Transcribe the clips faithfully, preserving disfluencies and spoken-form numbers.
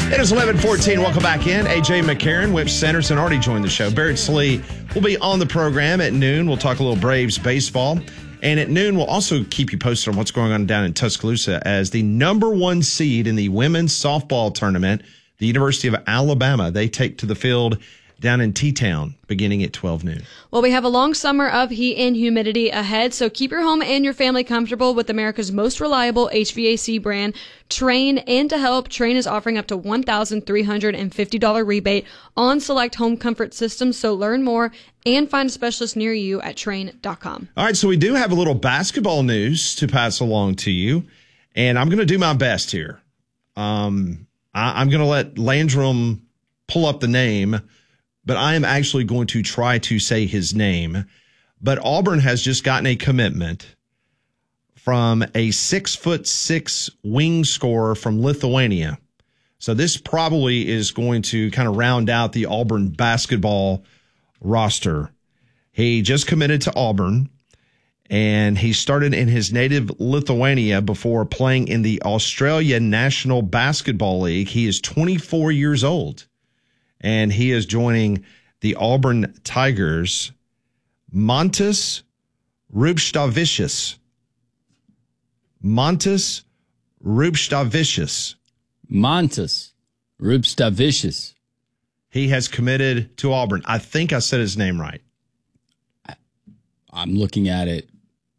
It is eleven fourteen. Welcome back in. A J McCarron, Whip Sanderson already joined the show. Barrett Slee will be on the program at noon. We'll talk a little Braves baseball. And at noon, we'll also keep you posted on what's going on down in Tuscaloosa as the number one seed in the women's softball tournament, the University of Alabama, they take to the field down in T-Town beginning at twelve noon. Well, we have a long summer of heat and humidity ahead, so keep your home and your family comfortable with America's most reliable H V A C brand, Trane. And to help, Trane is offering up to one thousand three hundred fifty dollars rebate on select home comfort systems. So learn more and find a specialist near you at Trane dot com. All right, so we do have a little basketball news to pass along to you, and I'm going to do my best here. Um, I, I'm going to let Landrum pull up the name, but I am actually going to try to say his name. But Auburn has just gotten a commitment from a six foot six wing scorer from Lithuania. So this probably is going to kind of round out the Auburn basketball roster. He just committed to Auburn, and he started in his native Lithuania before playing in the Australia National Basketball League. He is twenty-four years old. And he is joining the Auburn Tigers. Montas Rubstavicius. Montas Rubstavicius. Montas Rubstavicius. He has committed to Auburn. I think I said his name right. I'm looking at it.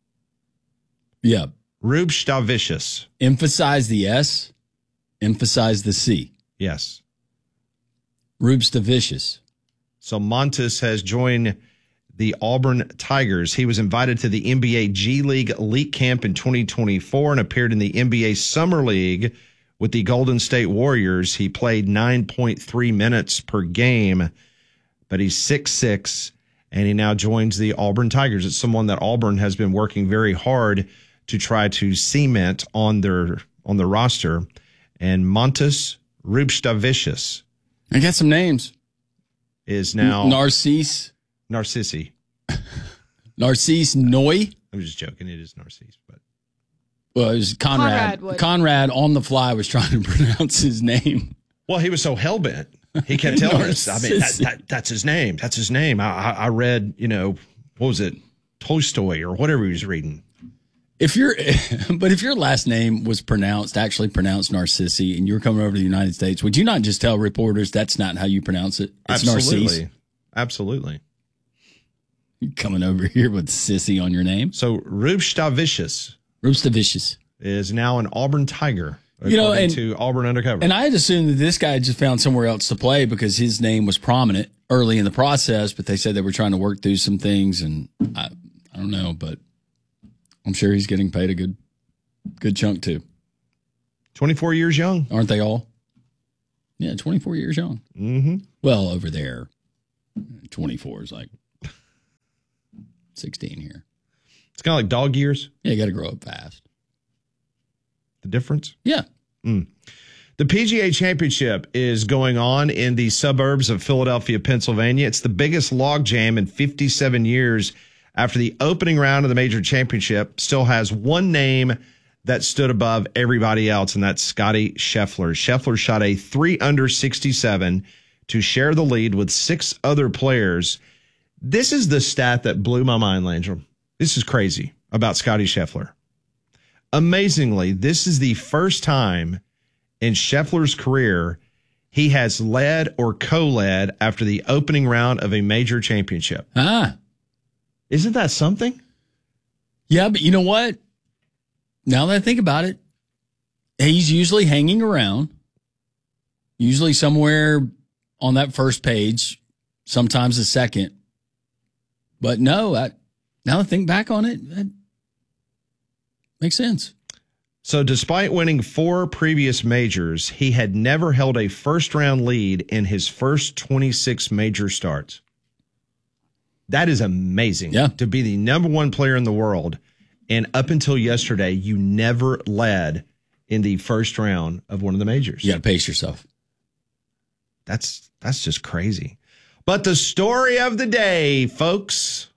Yeah. Rubstavicius. Emphasize the S. Emphasize the C. Yes. Rubstavicius. So Montas has joined the Auburn Tigers. He was invited to the N B A G League Elite Camp in twenty twenty-four and appeared in the N B A Summer League with the Golden State Warriors. He played nine point three minutes per game, but he's six foot six, and he now joins the Auburn Tigers. It's someone that Auburn has been working very hard to try to cement on their on the roster. And Montas Rubstavicius. I got some names. Is now Narcisse. Narcissi. Narcisse Noy. I'm just joking. It is Narcisse, but well, it was Conrad. Conrad, Conrad on the fly was trying to pronounce his name. Well, he was so hell bent. He kept telling us. I mean, that, that, that's his name. That's his name. I, I, I read, you know, what was it, Tolstoy or whatever he was reading. If your, but if your last name was pronounced, actually pronounced Narcissi, and you were coming over to the United States, would you not just tell reporters that's not how you pronounce it? It's Absolutely. Narcisse. Absolutely. You coming over here with sissy on your name? So Rubstavicius. Rubstavicius is now an Auburn Tiger. You know, and to Auburn Undercover. And I had assumed that this guy just found somewhere else to play because his name was prominent early in the process, but they said they were trying to work through some things, and I, I don't know, but I'm sure he's getting paid a good, good chunk too. twenty-four years young, aren't they all? Yeah, twenty-four years young. Mm-hmm. Well, over there, twenty-four is like sixteen here. It's kind of like dog years. Yeah, you got to grow up fast. The difference? Yeah. Mm. The P G A Championship is going on in the suburbs of Philadelphia, Pennsylvania. It's the biggest logjam in fifty-seven years after the opening round of the major championship still has one name that stood above everybody else, and that's Scotty Scheffler. Scheffler shot a three under sixty-seven to share the lead with six other players. This is the stat that blew my mind, Landrum. This is crazy about Scotty Scheffler. Amazingly, this is the first time in Scheffler's career he has led or co-led after the opening round of a major championship. Ah. Isn't that something? Yeah, but you know what? Now that I think about it, he's usually hanging around, usually somewhere on that first page, sometimes the second. But no, I, now I think back on it, that makes sense. So despite winning four previous majors, he had never held a first-round lead in his first twenty-six major starts. That is amazing. Yeah. To be the number one player in the world, and up until yesterday, you never led in the first round of one of the majors. You got to pace yourself. That's that's just crazy. But the story of the day, folks,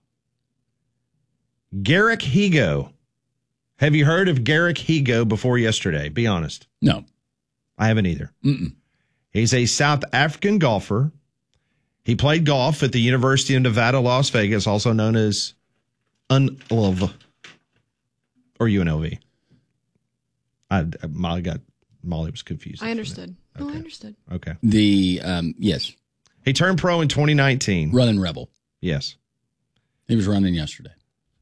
Garrick Higgo. Have you heard of Garrick Higgo before yesterday? Be honest. No. I haven't either. Mm-mm. He's a South African golfer. He played golf at the University of Nevada, Las Vegas, also known as U N L V or U N L V. I, Molly got Molly was confused. I understood. Okay. No, I understood. Okay. The um, yes, he turned pro in twenty nineteen. Running Rebel. Yes. He was running yesterday.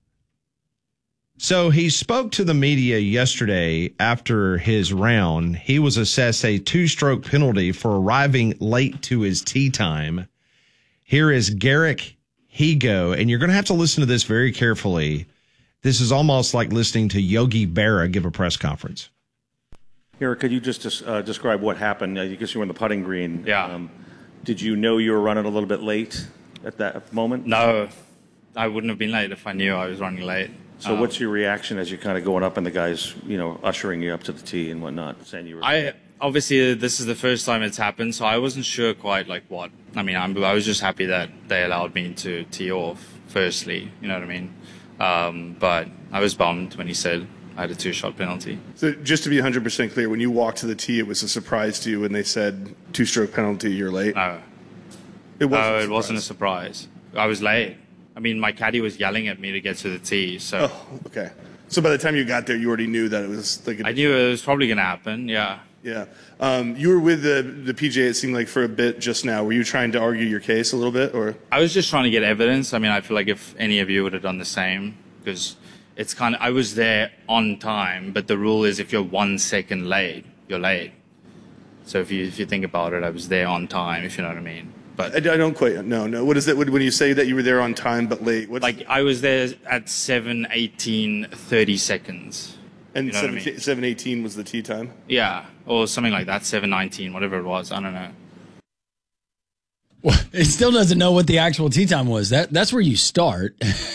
So he spoke to the media yesterday after his round. He was assessed a two-stroke penalty for arriving late to his tee time. Here is Garrick Higgo, and you're going to have to listen to this very carefully. This is almost like listening to Yogi Berra give a press conference. Garrick, could you just uh, describe what happened? I guess you were in the putting green. Yeah. Um, did you know you were running a little bit late at that moment? No, I wouldn't have been late if I knew I was running late. So um, what's your reaction as you're kind of going up and the guys, you know, ushering you up to the tee and whatnot, saying you were... I obviously, this is the first time it's happened, so I wasn't sure quite like what. I mean, I'm, I was just happy that they allowed me to tee off, firstly, you know what I mean? Um, but I was bummed when he said I had a two-shot penalty. So just to be one hundred percent clear, when you walked to the tee, it was a surprise to you when they said two-stroke penalty, you're late? No. It wasn't No, a it wasn't a surprise. I was late. I mean, my caddy was yelling at me to get to the tee, so... Oh, okay. So by the time you got there, you already knew that it was like a... I knew it was probably going to happen, yeah. Yeah. Um, you were with the, the P G A, it seemed like, for a bit just now. Were you trying to argue your case a little bit, or...? I was just trying to get evidence. I mean, I feel like if any of you would have done the same, because it's kind of... I was there on time, but the rule is if you're one second late, you're late. So if you if you think about it, I was there on time, if you know what I mean. But I, I don't quite... No, no. What is that when you say that you were there on time but late? What's, like, I was there at seven eighteen thirty seconds. and you know what I mean? seven eighteen was the tee time? Yeah, or something like that, seven nineteen, whatever it was. I don't know. Well, it still doesn't know what the actual tee time was. That That's where you start.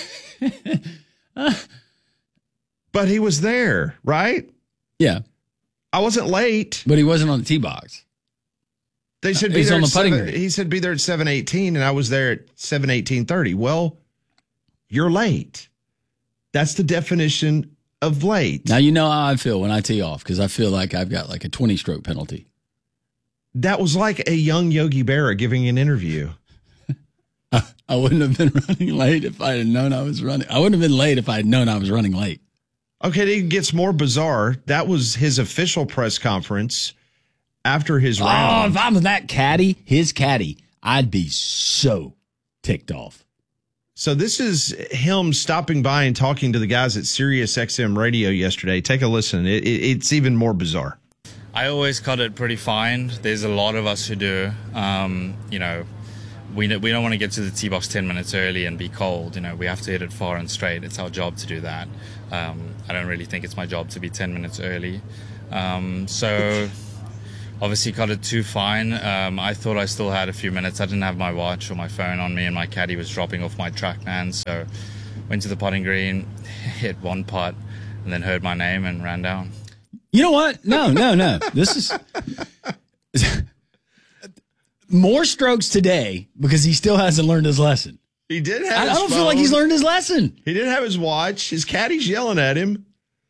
But he was there, right? Yeah, I wasn't late. but he wasn't on the tee box. They said be He's there on at the putting seven, green. he said be there at seven eighteen, and I was there at seven eighteen thirty. Well, you're late. That's the definition of late. Now you know how I feel when I tee off, because I feel like I've got like a twenty-stroke penalty. That was like a young Yogi Berra giving an interview. I wouldn't have been running late if I had known I was running. I wouldn't have been late if I had known I was running late. Okay, it gets more bizarre. That was his official press conference after his Oh, round. if I was that caddy, his caddy, I'd be so ticked off. So this is him stopping by and talking to the guys at Sirius X M Radio yesterday. Take a listen. It, it, it's even more bizarre. I always cut it pretty fine. There's a lot of us who do. Um, you know, we we don't want to get to the tee box ten minutes early and be cold. You know, we have to hit it far and straight. It's our job to do that. Um, I don't really think it's my job to be ten minutes early. Um, so obviously cut it too fine. Um, I thought I still had a few minutes. I didn't have my watch or my phone on me, and my caddy was dropping off my TrackMan. So went to the putting green, hit one putt, and then heard my name and ran down. You know what? No, no, no. This is more strokes today because he still hasn't learned his lesson. He did have I, I his don't feel like phone. he's learned his lesson. He didn't have his watch. His caddy's yelling at him.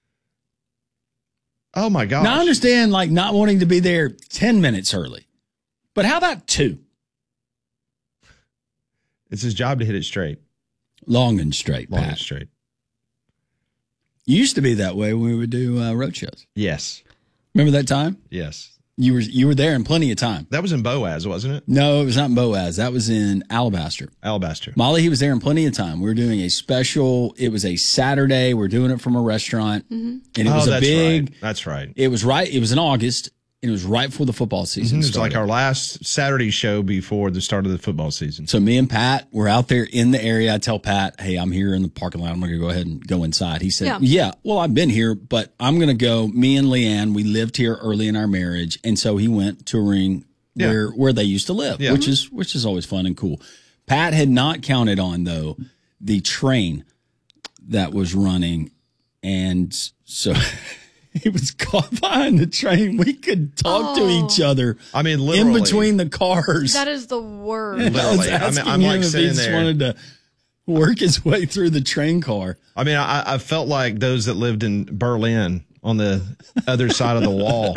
Oh, my gosh. Now, I understand like not wanting to be there ten minutes early, but how about two? It's his job to hit it straight. Long and straight, Long Pat. and straight. You used to be that way when we would do uh, road shows. Yes. Remember that time? Yes. You were you were there in plenty of time. That was in Boaz, wasn't it? No, it was not in Boaz. That was in Alabaster. Alabaster. Molly, he was there in plenty of time. We were doing a special. It was a Saturday. We're doing it from a restaurant, and it oh, was a that's big. right. That's right. It was right. It was in August, and it was right before the football season It was started. like our last Saturday show before the start of the football season. So me and Pat were out there in the area. I tell Pat, hey, I'm here in the parking lot. I'm going to go ahead and go inside. He said, Yeah. yeah, well, I've been here, but I'm going to go. Me and Leanne, we lived here early in our marriage. And so he went touring Yeah. where, where they used to live, Yeah. which is, which is always fun and cool. Pat had not counted on though the train that was running. And so he was caught behind the train. We could talk to Oh. each other I mean, literally. in between the cars. That is the worst. I was Literally. I mean, asking I'm him like if he sitting just there. wanted to work his way through the train car. I mean, I, I felt like those that lived in Berlin on the other side of the wall.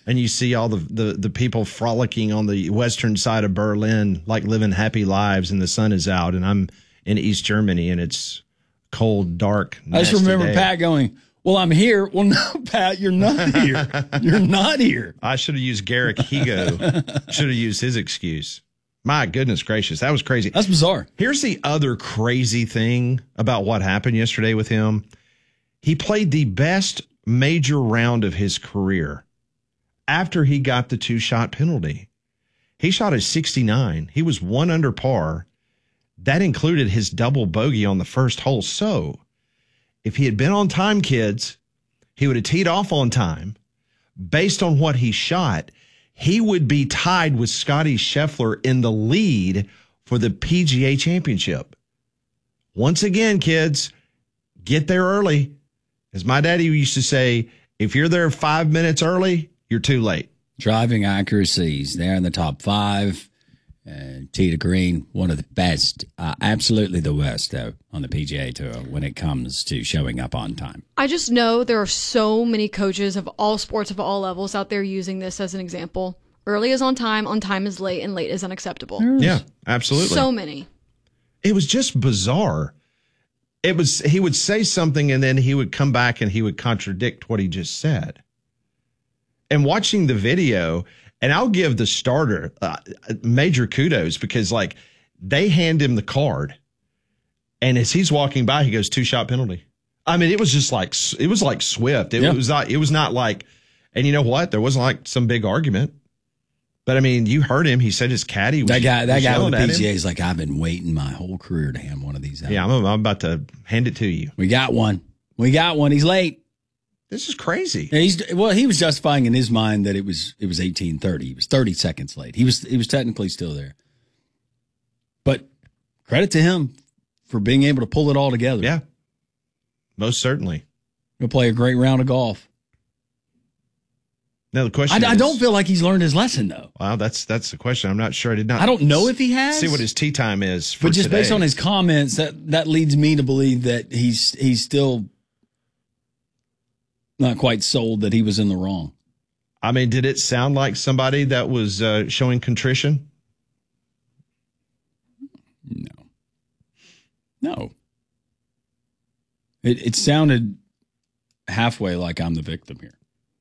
and you see all the, the, the people frolicking on the western side of Berlin, like living happy lives, and the sun is out, and I'm in East Germany, and it's cold, dark, I just remember day. Pat going, well, I'm here. Well, no, Pat, you're not here. You're not here. I should have used Garrick Higo. Should have used his excuse. My goodness gracious, that was crazy. That's bizarre. Here's the other crazy thing about what happened yesterday with him. He played the best major round of his career after he got the two-shot penalty. He shot a sixty-nine. He was one under par. That included his double bogey on the first hole. So if he had been on time, kids, he would have teed off on time. Based on what he shot, he would be tied with Scottie Scheffler in the lead for the P G A Championship. Once again, kids, get there early. As my daddy used to say, if you're there five minutes early, you're too late. Driving accuracies, they're in the top five. And tee to green, one of the best, uh, absolutely the worst, though, on the P G A Tour when it comes to showing up on time. I just know there are so many coaches of all sports, of all levels out there using this as an example. Early is on time, on time is late, and late is unacceptable. Yeah, absolutely. So many. It was just bizarre. It was, he would say something and then he would come back and he would contradict what he just said. And watching the video, and I'll give the starter uh, major kudos because, like, they hand him the card, and as he's walking by, he goes, two-shot penalty. I mean, it was just like, it was like swift. It yeah. was not, it was not like, and you know what? There wasn't like some big argument. But I mean, you heard him. He said his caddy was that guy. That was guy with the yelling P at G A him. is like, I've been waiting my whole career to hand one of these out. Yeah, I'm, I'm about to hand it to you. We got one. We got one. He's late. This is crazy. And he's well. He was justifying in his mind that it was it was eighteen thirty. He was thirty seconds late. He was he was technically still there. But credit to him for being able to pull it all together. Yeah, most certainly. He'll play a great round of golf. Now the question I, is, I don't feel like he's learned his lesson though. Wow, that's that's the question. I'm not sure. I did not. I don't know if he has. See what his tee time is. For but just today. based on his comments, that that leads me to believe that he's he's still not quite sold that he was in the wrong. I mean, did it sound like somebody that was uh, showing contrition? No. No. It it sounded halfway like I'm the victim here.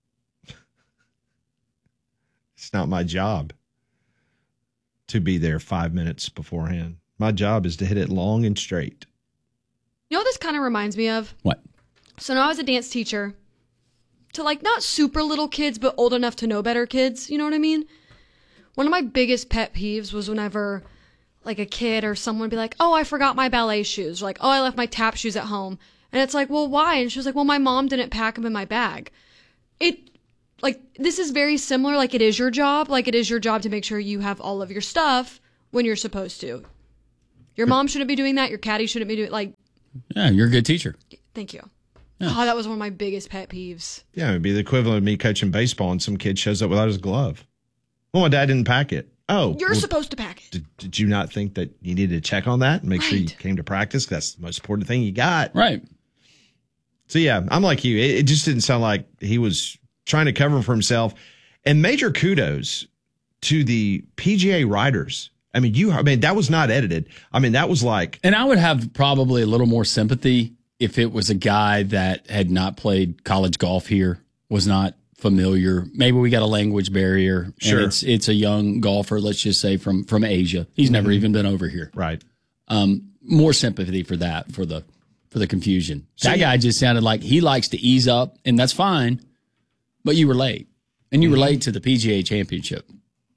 It's not my job to be there five minutes beforehand. My job is to hit it long and straight. You know what this kind of reminds me of? What? So now I was a dance teacher to, like, not super little kids, but old enough to know better kids. You know what I mean? One of my biggest pet peeves was whenever, like, a kid or someone would be like, oh, I forgot my ballet shoes. Or like, oh, I left my tap shoes at home. And it's like, well, why? And she was like, well, my mom didn't pack them in my bag. It, like, this is very similar. Like, it is your job. Like, it is your job to make sure you have all of your stuff when you're supposed to. Your mom shouldn't be doing that. Your caddy shouldn't be doing, like. Yeah, you're a good teacher. Thank you. Yeah. Oh, that was one of my biggest pet peeves. Yeah, it'd be the equivalent of me coaching baseball and some kid shows up without his glove. Well, my dad didn't pack it. Oh, You're well, supposed to pack it. Did, did you not think that you needed to check on that and make sure you Right. came to practice? That's the most important thing you got. Right. So, yeah, I'm like you. It, it just didn't sound like he was trying to cover for himself. And major kudos to the P G A riders. I mean, you. I mean, that was not edited. I mean, that was like. And I would have probably a little more sympathy if it was a guy that had not played college golf here, was not familiar. Maybe we got a language barrier. Sure. And it's it's a young golfer, let's just say from from Asia. He's never even been over here. Right. Um, more sympathy for that, for the for the confusion. So that you- guy just sounded like he likes to ease up, and that's fine. But you were late, and you were late to the P G A Championship,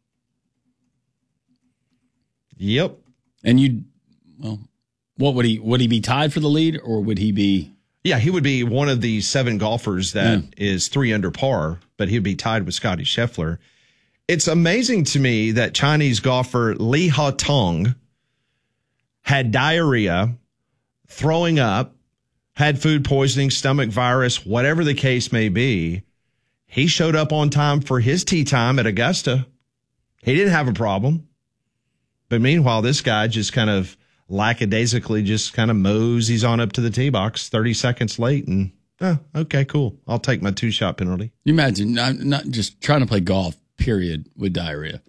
Yep. and you, well, what would he would he be tied for the lead, or would he be? Yeah, he would be one of the seven golfers that is three under par, but he'd be tied with Scottie Scheffler. It's amazing to me that Chinese golfer Li Haotong had diarrhea, throwing up, had food poisoning, stomach virus, whatever the case may be. He showed up on time for his tee time at Augusta. He didn't have a problem. But meanwhile, this guy just kind of lackadaisically just kind of moseys on up to the tee box thirty seconds late and Oh, okay, cool. I'll take my two shot penalty. You imagine I'm not just trying to play golf, period, with diarrhea.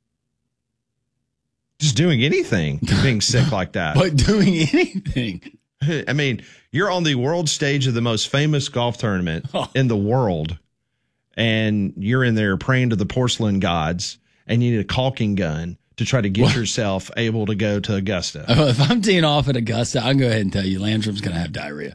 Just doing anything, being sick like that. But doing anything. I mean, you're on the world stage of the most famous golf tournament Oh. in the world, and you're in there praying to the porcelain gods, and you need a caulking gun to try to get What? yourself able to go to Augusta. Oh, if I'm teeing off at Augusta, I'll go ahead and tell you Landrum's going to have diarrhea.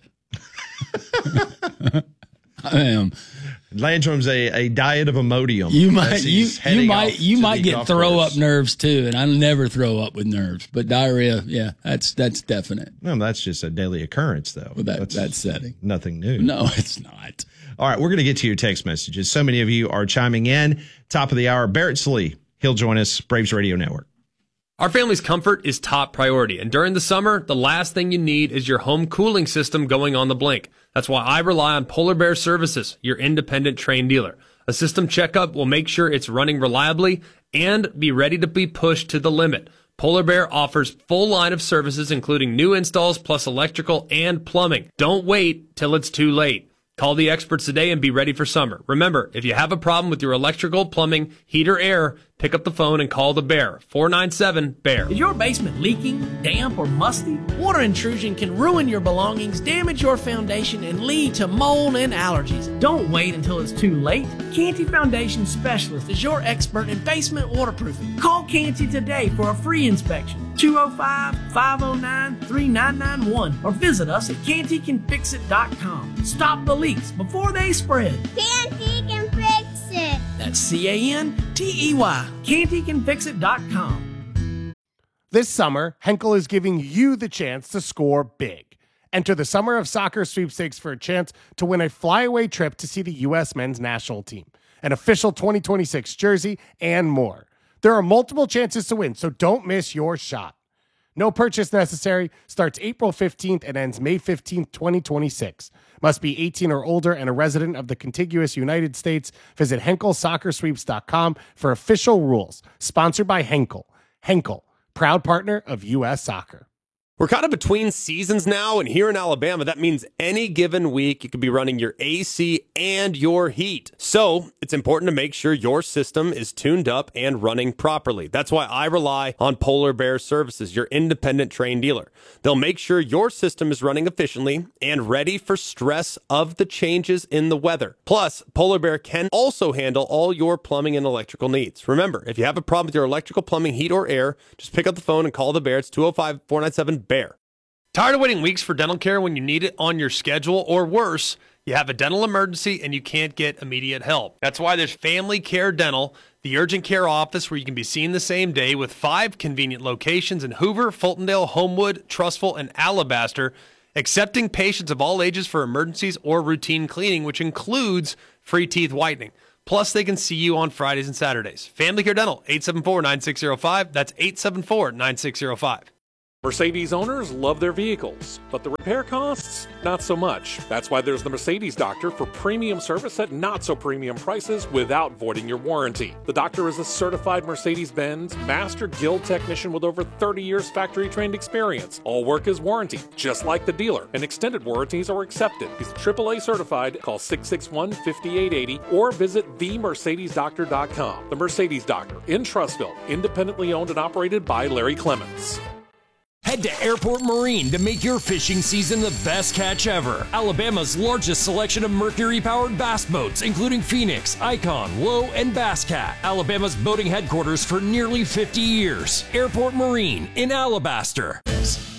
I am. Landrum's a, a diet of Imodium. You as might you he's heading you might off you to might the get golf throw course. up nerves too, and I never throw up with nerves, but diarrhea, yeah, that's that's definite. No, that's just a daily occurrence, though. With that that's that setting. nothing new. No, it's not. All right, we're going to get to your text messages. So many of you are chiming in. Top of the hour, Barrett Slee. He'll join us, Braves Radio Network. Our family's comfort is top priority, and during the summer, the last thing you need is your home cooling system going on the blink. That's why I rely on Polar Bear Services, your independent Trane dealer. A system checkup will make sure it's running reliably and be ready to be pushed to the limit. Polar Bear offers full line of services, including new installs plus electrical and plumbing. Don't wait till it's too late. Call the experts today and be ready for summer. Remember, if you have a problem with your electrical, plumbing, heat, or air, pick up the phone and call the Bear. four nine seven, B E A R. Is your basement leaking, damp, or musty? Water intrusion can ruin your belongings, damage your foundation, and lead to mold and allergies. Don't wait until it's too late. Canty Foundation Specialist is your expert in basement waterproofing. Call Canty today for a free inspection. two oh five, five oh nine, three nine nine one or visit us at canty can fix it dot com. Stop the leaks before they spread. Canty can fix it. That's C A N T E Y. canty can fix it dot com. This summer, Henkel is giving you the chance to score big. Enter the Summer of Soccer sweepstakes for a chance to win a flyaway trip to see the U S men's national team, an official twenty twenty-six jersey, and more. There are multiple chances to win, so don't miss your shot. No purchase necessary. Starts April fifteenth and ends May fifteenth, twenty twenty-six. Must be eighteen or older and a resident of the contiguous United States. Visit henkel soccer sweeps dot com for official rules. Sponsored by Henkel. Henkel, proud partner of U S Soccer. We're kind of between seasons now, and here in Alabama, that means any given week you could be running your A C and your heat. So it's important to make sure your system is tuned up and running properly. That's why I rely on Polar Bear Services, your independent Trane dealer. They'll make sure your system is running efficiently and ready for stress of the changes in the weather. Plus, Polar Bear can also handle all your plumbing and electrical needs. Remember, if you have a problem with your electrical, plumbing, heat, or air, just pick up the phone and call the Bear. It's two oh five, four nine seven, B E A R. Tired of waiting weeks for dental care when you need it on your schedule, or worse, you have a dental emergency and you can't get immediate help? That's why there's Family Care Dental, the urgent care office where you can be seen the same day, with five convenient locations in Hoover, Fultondale, Homewood, Trussville, and Alabaster, accepting patients of all ages for emergencies or routine cleaning, which includes free teeth whitening. Plus, they can see you on Fridays and Saturdays. Family Care Dental, eight seven four, nine six zero five. That's eight seven four, nine six zero five. Mercedes owners love their vehicles, but the repair costs, not so much. That's why there's the Mercedes Doctor for premium service at not so premium prices without voiding your warranty. The doctor is a certified Mercedes-Benz Master Guild technician with over thirty years factory-trained experience. All work is warranted, just like the dealer, and extended warranties are accepted. He's triple A certified. Call six six one, five eight eight zero or visit the mercedes doctor dot com. The Mercedes Doctor in Trussville, independently owned and operated by Larry Clements. Head to Airport Marine to make your fishing season the best catch ever. Alabama's largest selection of Mercury-powered bass boats, including Phoenix, Icon, Low, and Bass Cat. Alabama's boating headquarters for nearly fifty years. Airport Marine in Alabaster.